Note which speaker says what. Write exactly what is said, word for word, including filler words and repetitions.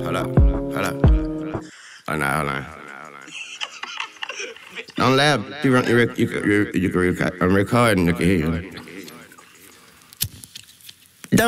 Speaker 1: hold up, hold up. Hold on, hold on. Don't laugh. You, run, you, rec- you, you, you, you can record. I'm recording. You can hear you.